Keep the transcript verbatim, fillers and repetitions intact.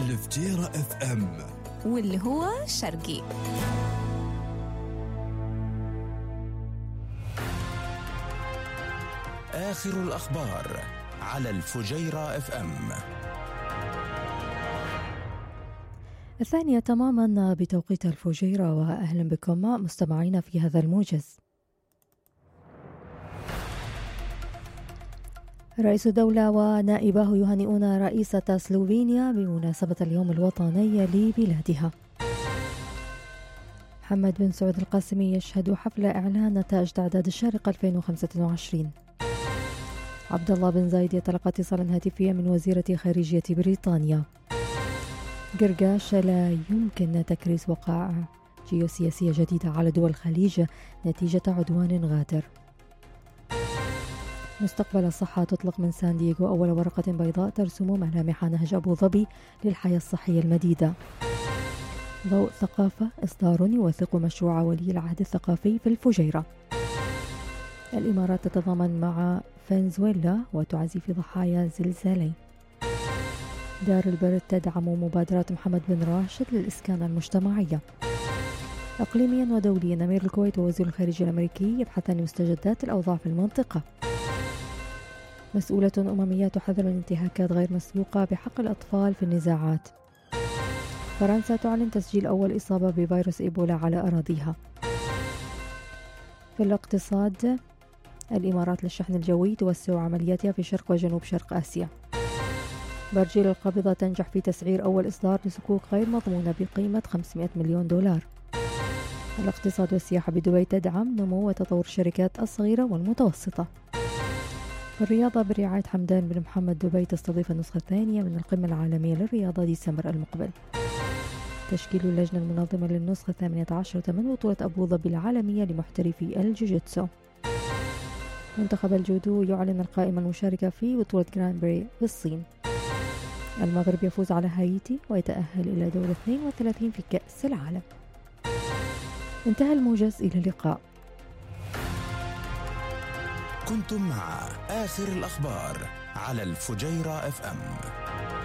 الفجيرة اف ام، واللي هو شرقي. آخر الأخبار على الفجيرة اف ام. الثانية تماما بتوقيت الفجيرة، وأهلا بكم مستمعين في هذا الموجز. رئيس الدولة ونائبه يهنئون رئيسة سلوفينيا بمناسبة اليوم الوطني لبلادها. محمد بن سعود القاسمي يشهد حفل إعلان نتائج تعداد الشارقة ألفين وخمسة وعشرين. عبد الله بن زايد يتلقى اتصالا هاتفيا من وزيرة خارجية بريطانيا. قرقاش: لا يمكن تكريس وقائع جيوسياسية جديدة على دول الخليج نتيجة عدوان غادر. مستقبل الصحة: تطلق من سان دييغو أول ورقة بيضاء ترسم ملامح نهج أبو ظبي للحياة الصحية المديدة. ضوء ثقافة: إصدار يوثق مشروع ولي العهد الثقافي في الفجيرة. الإمارات تتضامن مع فنزويلا وتعزي في ضحايا زلزالين. دار البرد تدعم مبادرات محمد بن راشد للإسكان المجتمعية. إقليميا ودوليا: أمير الكويت ووزير الخارجية الأمريكي يبحثان مستجدات الأوضاع في المنطقة. مسؤولة أممية تحذر من انتهاكات غير مسبوقة بحق الأطفال في النزاعات. فرنسا تعلن تسجيل أول إصابة بفيروس إيبولا على أراضيها. في الاقتصاد: الإمارات للشحن الجوي توسع عملياتها في شرق وجنوب شرق آسيا. برجيل القابضة تنجح في تسعير أول إصدار لصكوك غير مضمونة بقيمة خمسمائة مليون دولار. الاقتصاد والسياحة بدبي تدعم نمو وتطور الشركات الصغيرة والمتوسطة. في الرياضة برعاية حمدان بن محمد، دبي تستضيف النسخة الثانية من القمة العالمية للرياضة ديسمبر المقبل. تشكيل اللجنة المنظمة للنسخة الثامنة عشرة من بطولة أبو ظبي العالمية لمحترفي الجوجيتسو. منتخب الجودو يعلن القائمة المشاركة في بطولة جراند بري بالصين. المغرب يفوز على هايتي ويتأهل إلى دور اثنين وثلاثين في كأس العالم. انتهى الموجز، إلى اللقاء. كنتم مع آخر الأخبار على الفجيرة اف ام.